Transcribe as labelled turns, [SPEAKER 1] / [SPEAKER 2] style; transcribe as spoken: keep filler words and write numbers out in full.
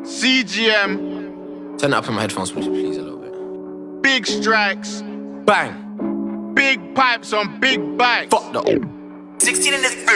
[SPEAKER 1] C G M.
[SPEAKER 2] Turn it up in my headphones, please, please, a little bit.
[SPEAKER 1] Big strikes.
[SPEAKER 2] Bang.
[SPEAKER 1] Big pipes on big bikes.
[SPEAKER 2] Fuck the.
[SPEAKER 3] sixteen in this